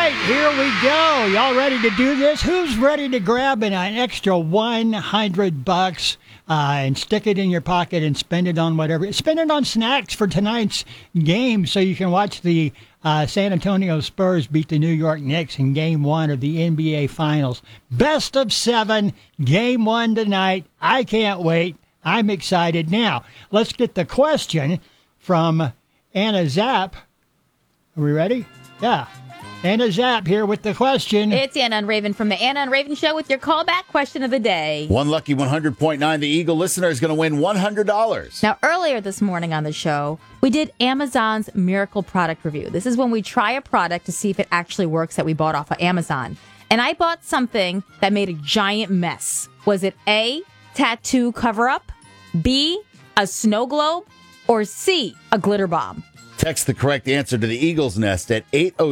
right, here we go. Y'all ready to do this? Who's ready to grab an extra $100 and stick it in your pocket and spend it on whatever? Spend it on snacks for tonight's game so you can watch the San Antonio Spurs beat the New York Knicks in Game 1 of the NBA Finals. Best of 7, Game 1 tonight. I can't wait. I'm excited. Now, let's get the question from Anna Zapp. Are we ready? Yeah. Anna Zapp here with the question. It's Anna and Raven from the Anna and Raven Show with your callback question of the day. One lucky 100.9 The Eagle listener is going to win $100. Now, earlier this morning on the show, we did Amazon's Miracle Product Review. This is when we try a product to see if it actually works that we bought off of Amazon. And I bought something that made a giant mess. Was it A, tattoo cover-up, B, a snow globe, or C, a glitter bomb? Text the correct answer to the Eagle's Nest at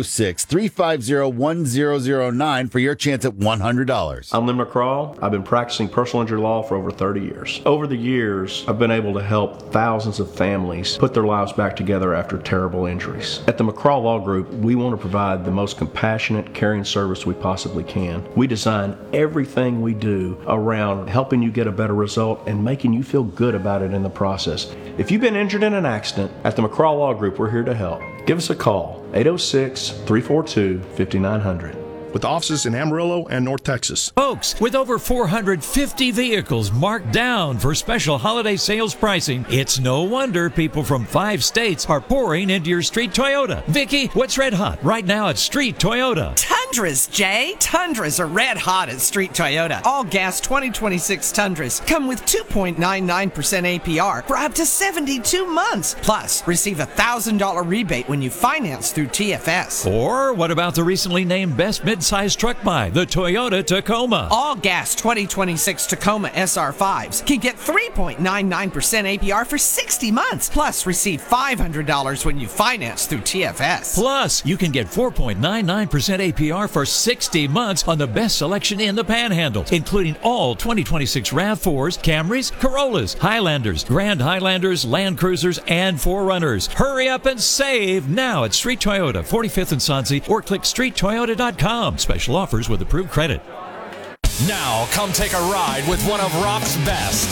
806-350-1009 for your chance at $100. I'm Lynn McCraw. I've been practicing personal injury law for over 30 years. Over the years, I've been able to help thousands of families put their lives back together after terrible injuries. At the McCraw Law Group, we want to provide the most compassionate, caring service we possibly can. We design everything we do around helping you get a better result and making you feel good about it in the process. If you've been injured in an accident, at the McCraw Law Group, we're here to help. Give us a call, 806-342-5900. With offices in Amarillo and North Texas. Folks, with over 450 vehicles marked down for special holiday sales pricing, it's no wonder people from 5 states are pouring into your Street Toyota. Vicky, what's red hot right now at Street Toyota? Tundras, Jay. Tundras are red hot at Street Toyota. All gas 2026 Tundras come with 2.99% APR for up to 72 months. Plus, receive a $1,000 rebate when you finance through TFS. Or what about the recently named Best Mid-Size Truck buy, the Toyota Tacoma? All gas 2026 Tacoma SR5s can get 3.99% APR for 60 months. Plus, receive $500 when you finance through TFS. Plus, you can get 4.99% APR for 60 months on the best selection in the Panhandle, including all 2026 RAV4s, Camrys, Corollas, Highlanders, Grand Highlanders, Land Cruisers, and 4Runners. Hurry up and save now at Street Toyota, 45th and Sonsie, or click streettoyota.com. Special offers with approved credit. Now, come take a ride with one of rock's best.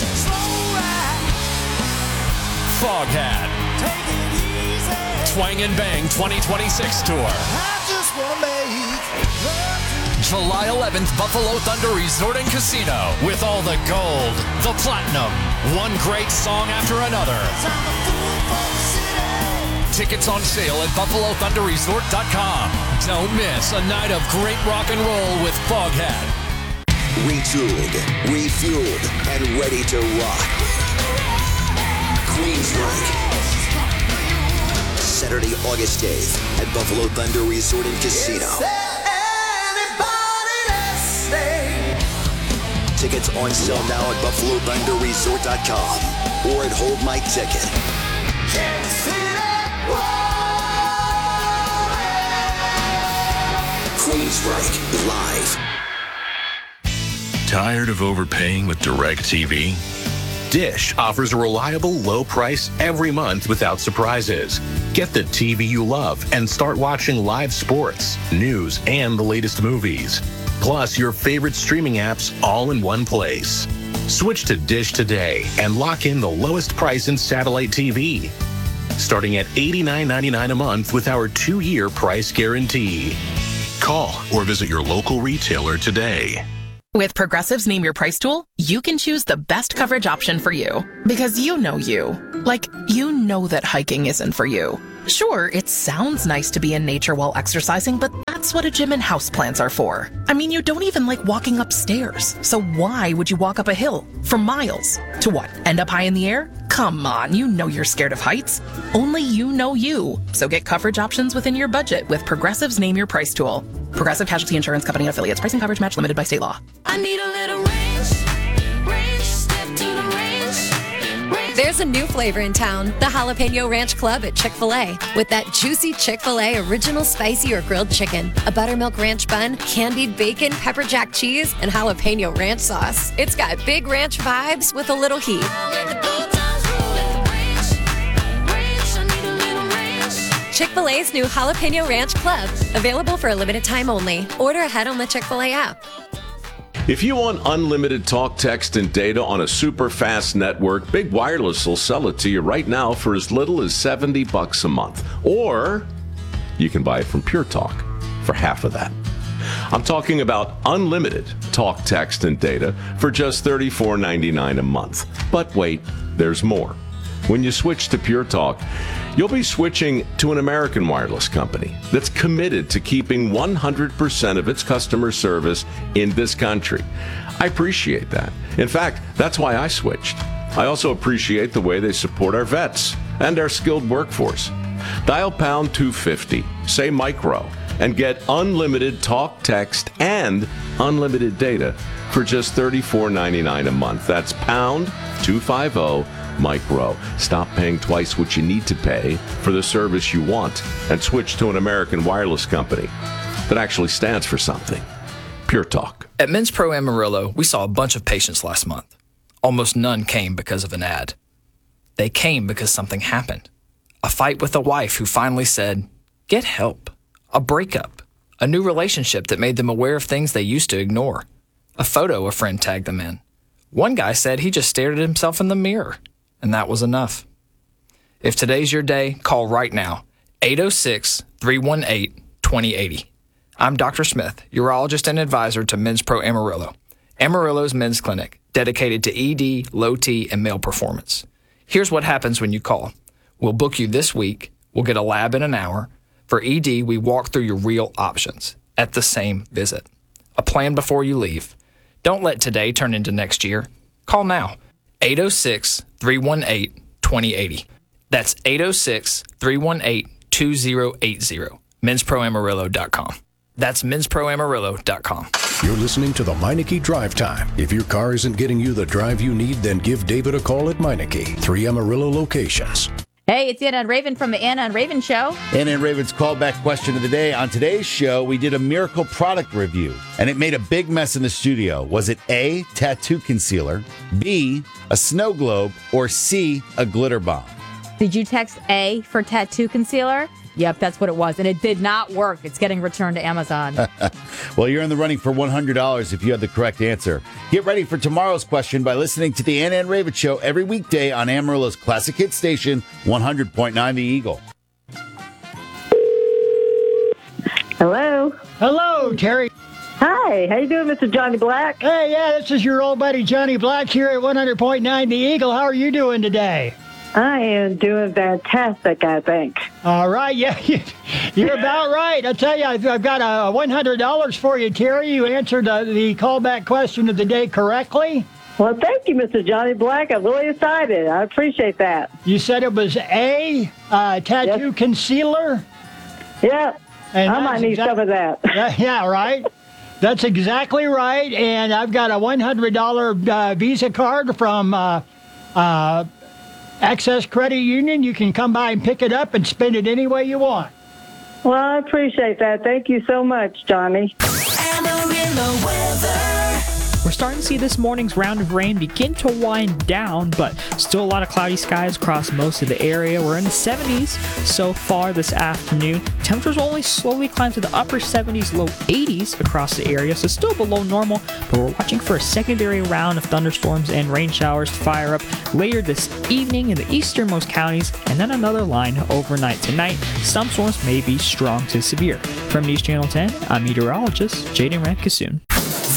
Foghat. Twang and Bang 2026 Tour. July 11th, Buffalo Thunder Resort and Casino. With all the gold, the platinum, one great song after another. Tickets on sale at BuffaloThunderResort.com. Don't miss a night of great rock and roll with Foghat. Retooled, refueled, and ready to rock. Queensrÿche. Saturday, August 8th at Buffalo Thunder Resort and Casino. Tickets on sale now at BuffaloThunderResort.com or at Hold My Ticket. Queensrÿche live. Tired of overpaying with DirecTV? Dish offers a reliable low price every month without surprises. Get the TV you love and start watching live sports, news, and the latest movies. Plus your favorite streaming apps all in one place. Switch to Dish today and lock in the lowest price in satellite TV. Starting at $89.99 a month with our 2-year price guarantee. Call or visit your local retailer today. With Progressive's Name Your Price tool, you can choose the best coverage option for you. Because you know you. Like, you know that hiking isn't for you. Sure, it sounds nice to be in nature while exercising, but that's what a gym and houseplants are for. I mean, you don't even like walking upstairs. So why would you walk up a hill for miles? To what, end up high in the air? Come on, you know you're scared of heights. Only you know you. So get coverage options within your budget with Progressive's Name Your Price tool. Progressive Casualty Insurance Company and affiliates. Pricing coverage match limited by state law. I need a little range, step to the range. There's a new flavor in town, the Jalapeno Ranch Club at Chick-fil-A. With that juicy Chick-fil-A original spicy or grilled chicken, a buttermilk ranch bun, candied bacon, pepper jack cheese, and jalapeno ranch sauce. It's got big ranch vibes with a little heat. Chick-fil-A's new Jalapeno Ranch Club, available for a limited time only. Order ahead on the Chick-fil-A app. If you want unlimited talk, text, and data on a super fast network, Big Wireless will sell it to you right now for as little as $70 a month. Or you can buy it from Pure Talk for half of that. I'm talking about unlimited talk, text, and data for just $34.99 a month. But wait, there's more. When you switch to Pure Talk, you'll be switching to an American wireless company that's committed to keeping 100% of its customer service in this country. I appreciate that. In fact, that's why I switched. I also appreciate the way they support our vets and our skilled workforce. Dial pound 250, say micro, and get unlimited talk, text, and unlimited data for just $34.99 a month. That's pound 250 micro. Stop paying twice what you need to pay for the service you want and switch to an American wireless company that actually stands for something. Pure Talk. At Men's Pro Amarillo, we saw a bunch of patients last month. Almost none came because of an ad. They came because something happened. A fight with a wife who finally said, "Get help." A breakup. A new relationship that made them aware of things they used to ignore. A photo a friend tagged them in. One guy said he just stared at himself in the mirror, and that was enough. If today's your day, call right now, 806-318-2080. I'm Dr. Smith, urologist and advisor to Men's Pro Amarillo, Amarillo's men's clinic, dedicated to ED, low T, and male performance. Here's what happens when you call. We'll book you this week. We'll get a lab in an hour. For ED, we walk through your real options at the same visit. A plan before you leave. Don't let today turn into next year. Call now, 806-318-2080. That's 806-318-2080. Men'sProAmarillo.com. That's Men'sProAmarillo.com. You're listening to the Meineke Drive Time. If your car isn't getting you the drive you need, then give David a call at Meineke. 3 Amarillo locations. Hey, it's Anna and Raven from the Anna and Raven Show. Anna and Raven's callback question of the day. On today's show, we did a miracle product review, and it made a big mess in the studio. Was it A, tattoo concealer, B, a snow globe, or C, a glitter bomb? Did you text A for tattoo concealer? Yep, that's what it was, and it did not work. It's getting returned to Amazon. Well, you're in the running for $100 if you have the correct answer. Get ready for tomorrow's question by listening to the Anna and Raven Show every weekday on Amarillo's classic hit station, 100.9 The Eagle. Hello. Hello, Terry. Hi, how you doing, Mr. Johnny Black? Hey, yeah, this is your old buddy Johnny Black here at 100.9 The Eagle. How are you doing today? I am doing fantastic, I think. All right, yeah, you're about right. I tell you, I've got $100 for you, Terry. You answered the callback question of the day correctly. Well, thank you, Mr. Johnny Black. I'm really excited. I appreciate that. You said it was A, tattoo concealer? Yeah, and I might need some of that. Yeah, right. That's exactly right. And I've got a $100 Visa card from Access Credit Union. You can come by and pick it up and spend it any way you want. Well, I appreciate that. Thank you so much, Johnny. Amarillo weather. We're starting to see this morning's round of rain begin to wind down, but still a lot of cloudy skies across most of the area. We're in the 70s so far this afternoon. Temperatures will only slowly climb to the upper 70s, low 80s across the area, so still below normal, but we're watching for a secondary round of thunderstorms and rain showers to fire up later this evening in the easternmost counties, and then another line overnight tonight. Some storms may be strong to severe. From News Channel 10, I'm meteorologist Jaden Rankasoon.